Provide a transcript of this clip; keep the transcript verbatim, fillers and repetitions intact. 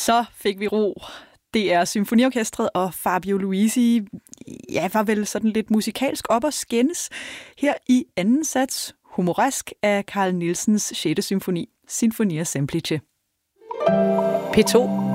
Så fik vi ro. Det er Symfoniorkestret og Fabio Luisi, ja, var vel sådan lidt musikalsk op og skændes her i anden sats, humoresk af Carl Nielsens sjette symfoni, Sinfonia Semplice. P to